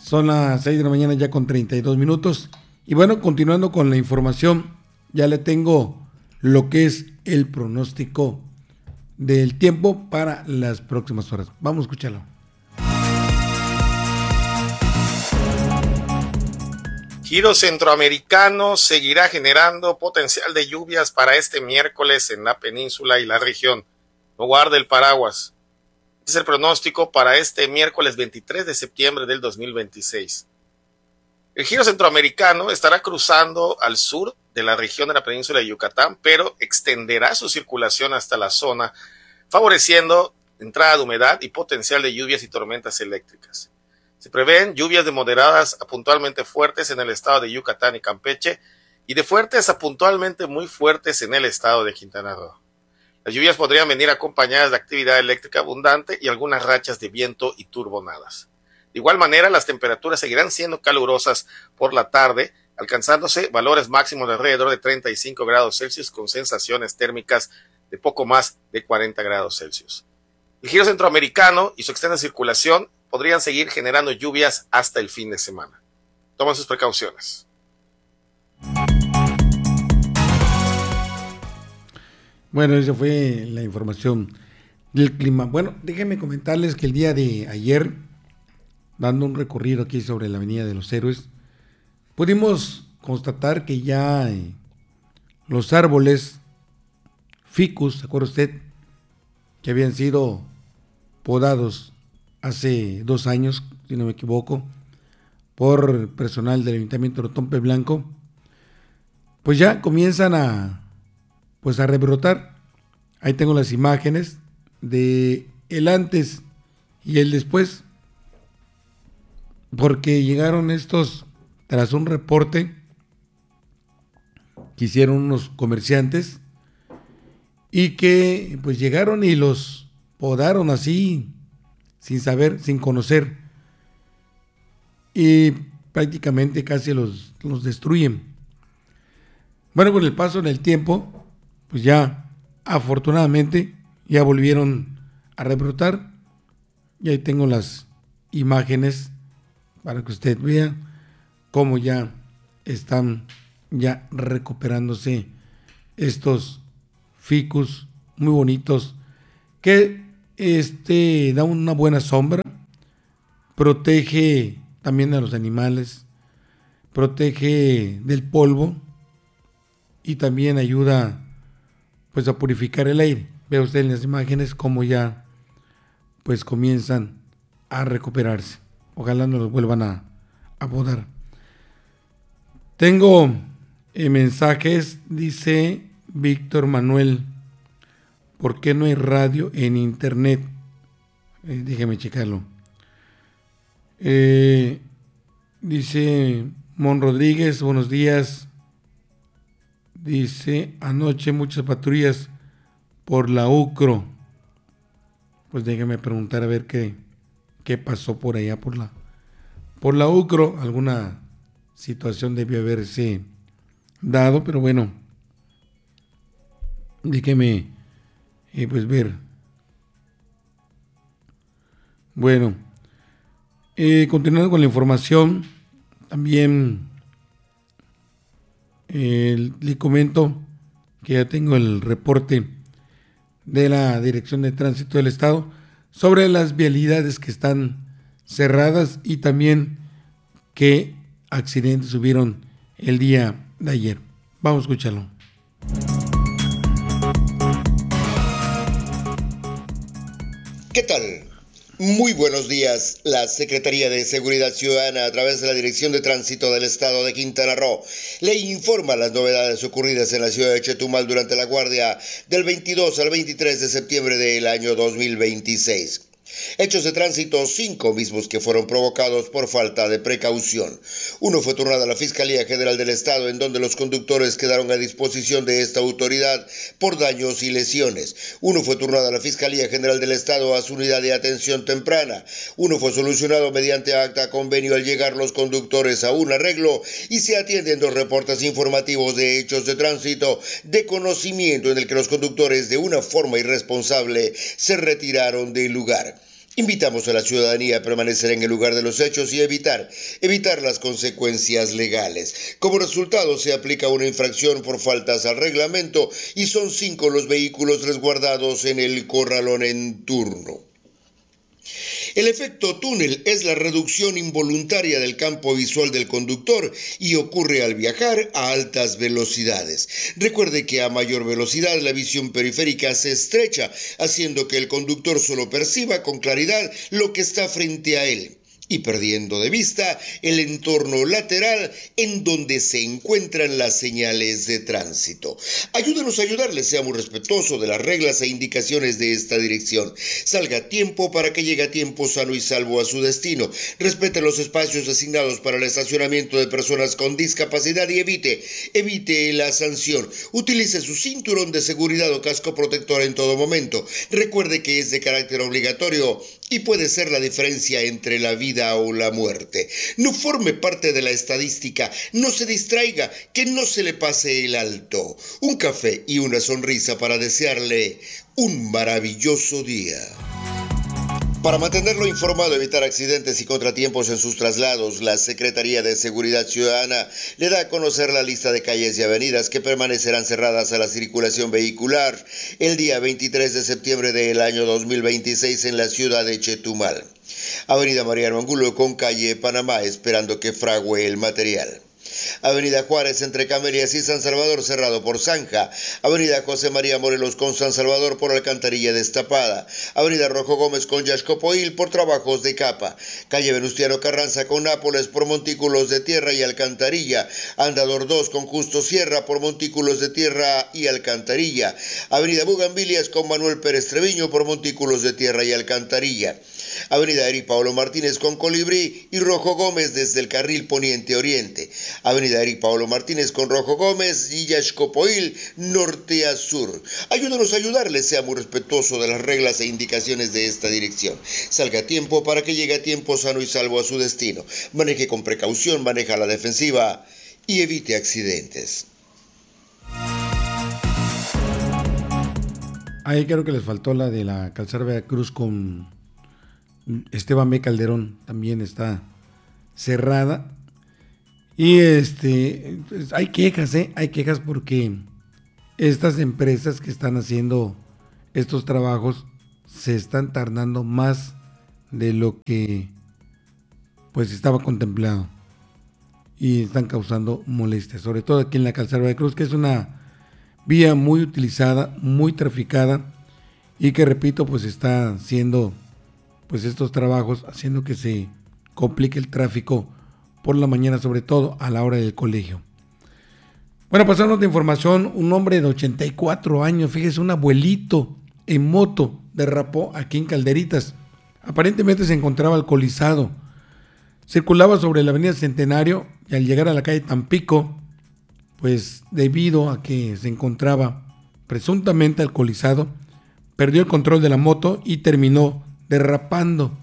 Son las 6 de la mañana ya con 32 minutos. Y bueno, continuando con la información, ya le tengo lo que es el pronóstico del tiempo para las próximas horas. Vamos a escucharlo. Giro centroamericano seguirá generando potencial de lluvias para este miércoles en la península y la región. No guarde el paraguas. Este es el pronóstico para este miércoles 23 de septiembre del 2026. El giro centroamericano estará cruzando al sur de la región de la península de Yucatán, pero extenderá su circulación hasta la zona, favoreciendo entrada de humedad y potencial de lluvias y tormentas eléctricas. Se prevén lluvias de moderadas a puntualmente fuertes en el estado de Yucatán y Campeche, y de fuertes a puntualmente muy fuertes en el estado de Quintana Roo. Las lluvias podrían venir acompañadas de actividad eléctrica abundante y algunas rachas de viento y turbonadas. De igual manera, las temperaturas seguirán siendo calurosas por la tarde, alcanzándose valores máximos de alrededor de 35 grados Celsius con sensaciones térmicas de poco más de 40 grados Celsius. El giro centroamericano y su extensa circulación podrían seguir generando lluvias hasta el fin de semana. Tomen sus precauciones. Bueno, esa fue la información del clima. Bueno, déjenme comentarles que el día de ayer, dando un recorrido aquí sobre la Avenida de los Héroes, pudimos constatar que ya los árboles ficus, ¿se acuerda usted? Que habían sido podados hace 2 años, si no me equivoco, por personal del Ayuntamiento de Otompe Blanco, pues ya comienzan a rebrotar. Ahí tengo las imágenes de el antes y el después, porque llegaron estos tras un reporte que hicieron unos comerciantes y que pues llegaron y los podaron así, sin saber, sin conocer, y prácticamente casi los destruyen. Bueno, con el paso del tiempo, pues ya afortunadamente ya volvieron a rebrotar, y ahí tengo las imágenes para que usted vea cómo ya están ya recuperándose estos ficus muy bonitos que da una buena sombra, protege también a los animales, protege del polvo y también ayuda pues a purificar el aire. Ve usted en las imágenes cómo ya pues comienzan a recuperarse. Ojalá no los vuelvan a podar. Tengo mensajes, dice Víctor Manuel: ¿por qué no hay radio en internet? Déjeme checarlo. Dice Mon Rodríguez, buenos días. Dice, anoche muchas patrullas por la UCRO. Pues déjeme preguntar a ver qué pasó por allá por la UCRO. Alguna situación debió haberse dado, pero bueno, déjeme pues ver. Bueno, continuando con la información, también le comento que ya tengo el reporte de la Dirección de Tránsito del Estado sobre las vialidades que están cerradas y también qué accidentes hubieron el día de ayer. Vamos a escucharlo. ¿Qué tal? Muy buenos días. La Secretaría de Seguridad Ciudadana, a través de la Dirección de Tránsito del Estado de Quintana Roo, le informa las novedades ocurridas en la ciudad de Chetumal durante la guardia del 22 al 23 de septiembre del año 2026. Hechos de tránsito, 5 mismos que fueron provocados por falta de precaución. Uno fue turnado a la Fiscalía General del Estado, en donde los conductores quedaron a disposición de esta autoridad por daños y lesiones. Uno fue turnado a la Fiscalía General del Estado a su unidad de atención temprana. Uno fue solucionado mediante acta convenio al llegar los conductores a un arreglo, y se atienden 2 reportes informativos de hechos de tránsito de conocimiento en el que los conductores de una forma irresponsable se retiraron del lugar. Invitamos a la ciudadanía a permanecer en el lugar de los hechos y evitar las consecuencias legales. Como resultado, se aplica una infracción por faltas al reglamento y son 5 los vehículos resguardados en el corralón en turno. El efecto túnel es la reducción involuntaria del campo visual del conductor y ocurre al viajar a altas velocidades. Recuerde que a mayor velocidad la visión periférica se estrecha, haciendo que el conductor solo perciba con claridad lo que está frente a él y perdiendo de vista el entorno lateral en donde se encuentran las señales de tránsito. Ayúdenos a ayudarle, sea muy respetuoso de las reglas e indicaciones de esta dirección. Salga a tiempo para que llegue a tiempo sano y salvo a su destino. Respete los espacios asignados para el estacionamiento de personas con discapacidad y evite la sanción. Utilice su cinturón de seguridad o casco protector en todo momento. Recuerde que es de carácter obligatorio y puede ser la diferencia entre la vida o la muerte. No forme parte de la estadística, no se distraiga, que no se le pase el alto. Un café y una sonrisa para desearle un maravilloso día. Para mantenerlo informado, evitar accidentes y contratiempos en sus traslados, la Secretaría de Seguridad Ciudadana le da a conocer la lista de calles y avenidas que permanecerán cerradas a la circulación vehicular el día 23 de septiembre del año 2026 en la ciudad de Chetumal. Avenida Mariano Angulo con calle Panamá, esperando que fragüe el material. Avenida Juárez entre Camelias y San Salvador cerrado por zanja. Avenida José María Morelos con San Salvador por alcantarilla destapada. Avenida Rojo Gómez con Yaxcopoil por trabajos de capa. Calle Venustiano Carranza con Nápoles por montículos de tierra y alcantarilla. Andador 2 con Justo Sierra por montículos de tierra y alcantarilla. Avenida Bugambilias con Manuel Pérez Treviño por montículos de tierra y alcantarilla. Avenida Eri Paulo Martínez con Colibrí y Rojo Gómez desde el carril poniente-oriente. Avenida Eri Paulo Martínez con Rojo Gómez y Yaxcopoil norte a sur. Ayúdanos a ayudarle, sea muy respetuoso de las reglas e indicaciones de esta dirección. Salga a tiempo para que llegue a tiempo sano y salvo a su destino. Maneje con precaución, maneja a la defensiva y evite accidentes. Ahí creo que les faltó la de la Calzada Veracruz con Esteban B. Calderón, también está cerrada. Y pues hay quejas porque estas empresas que están haciendo estos trabajos se están tardando más de lo que pues estaba contemplado y están causando molestias, sobre todo aquí en la Calzada Veracruz, que es una vía muy utilizada, muy traficada y que, repito, pues está haciendo pues estos trabajos, haciendo que se complique el tráfico por la mañana, sobre todo a la hora del colegio. Bueno, pasando de información, un hombre de 84 años, fíjese, un abuelito en moto derrapó aquí en Calderitas. Aparentemente se encontraba alcoholizado. Circulaba sobre la avenida Centenario y al llegar a la calle Tampico, pues debido a que se encontraba presuntamente alcoholizado, perdió el control de la moto y terminó derrapando.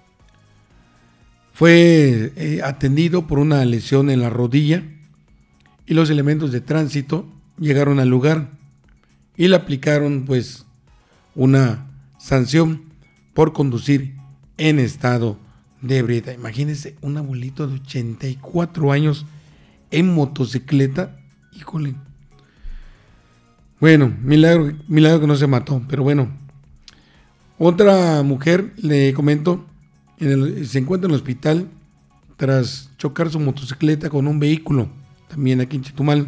Fue atendido por una lesión en la rodilla y los elementos de tránsito llegaron al lugar y le aplicaron pues una sanción por conducir en estado de ebriedad. Imagínense, un abuelito de 84 años en motocicleta, híjole. Bueno, milagro que no se mató, pero bueno. Otra mujer, le comento, se encuentra en el hospital tras chocar su motocicleta con un vehículo, también aquí en Chetumal.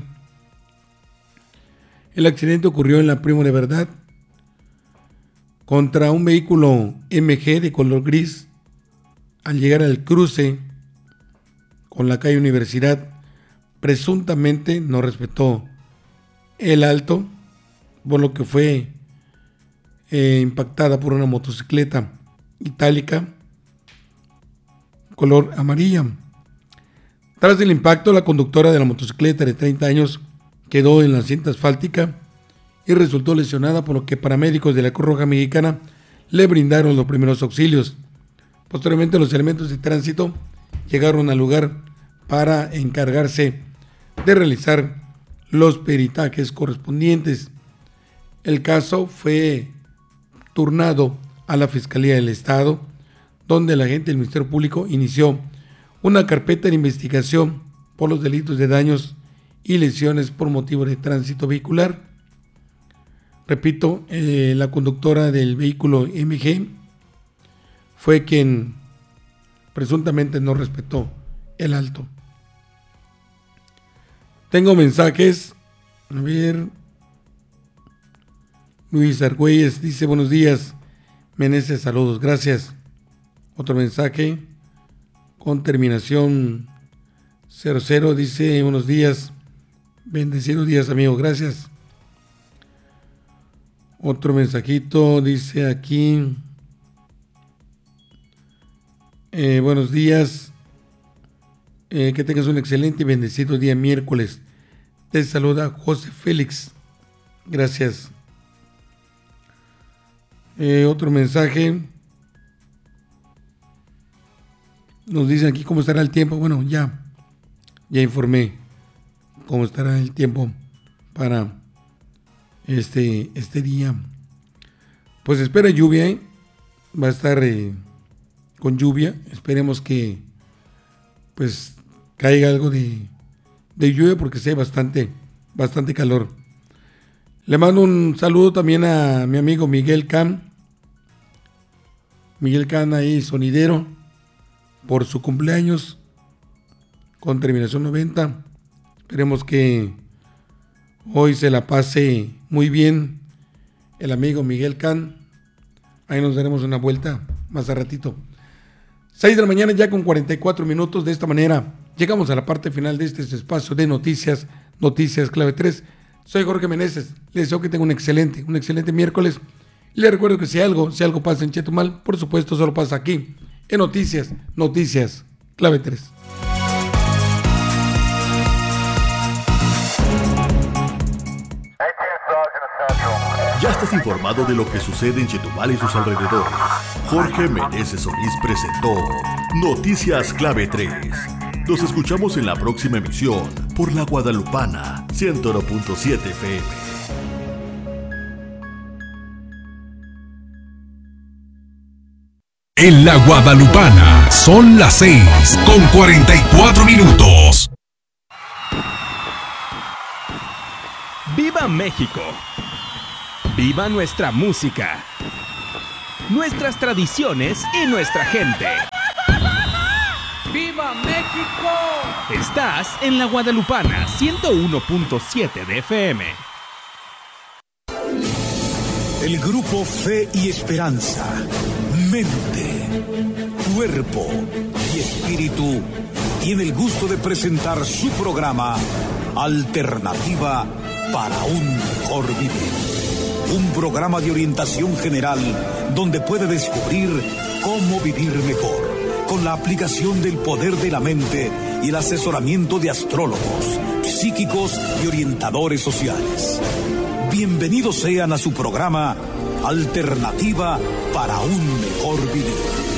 El accidente ocurrió en la Primo de Verdad contra un vehículo MG de color gris. Al llegar al cruce con la calle Universidad, presuntamente no respetó el alto, por lo que fue impactada por una motocicleta itálica color amarilla. Tras el impacto, la conductora de la motocicleta de 30 años quedó en la cinta asfáltica y resultó lesionada, por lo que paramédicos de la Cruz Roja Mexicana le brindaron los primeros auxilios. Posteriormente, los elementos de tránsito llegaron al lugar para encargarse de realizar los peritajes correspondientes. El caso fue turnado a la Fiscalía del Estado donde la agente del Ministerio Público inició una carpeta de investigación por los delitos de daños y lesiones por motivo de tránsito vehicular. Repito, la conductora del vehículo MG fue quien presuntamente no respetó el alto. Tengo mensajes. A ver. Luis Argüelles dice: buenos días, Meneses, saludos, gracias. Otro mensaje con terminación 00 dice: buenos días, bendecidos días, amigo, gracias. Otro mensajito dice aquí: buenos días, que tengas un excelente y bendecido día miércoles. Te saluda José Félix, gracias. Otro mensaje. Nos dicen aquí cómo estará el tiempo. Bueno, ya informé cómo estará el tiempo para este día. Pues espera lluvia, va a estar con lluvia. Esperemos que pues caiga algo de lluvia, porque sí hay bastante calor. Le mando un saludo también a mi amigo Miguel Can. Miguel Can ahí, sonidero, por su cumpleaños con terminación 90. Esperemos que hoy se la pase muy bien el amigo Miguel Can. Ahí nos daremos una vuelta más a ratito. 6 de la mañana ya con 44 minutos. De esta manera llegamos a la parte final de este espacio de Noticias Clave 3. Soy Jorge Meneses, les deseo que tengan un excelente miércoles. Y les recuerdo que si algo pasa en Chetumal, por supuesto solo pasa aquí, en Noticias Clave 3. Ya estás informado de lo que sucede en Chetumal y sus alrededores. Jorge Meneses Solís presentó Noticias Clave 3. Nos escuchamos en la próxima emisión por La Guadalupana 101.7 FM. En La Guadalupana son las 6:44. ¡Viva México! ¡Viva nuestra música! Nuestras tradiciones y nuestra gente. ¡Viva México! Estás en La Guadalupana 101.7 de FM. El grupo Fe y Esperanza, Mente, Cuerpo y Espíritu tiene el gusto de presentar su programa Alternativa para un Mejor Vivir. Un programa de orientación general donde puede descubrir cómo vivir mejor, con la aplicación del poder de la mente y el asesoramiento de astrólogos, psíquicos y orientadores sociales. Bienvenidos sean a su programa Alternativa para un Mejor Vivir.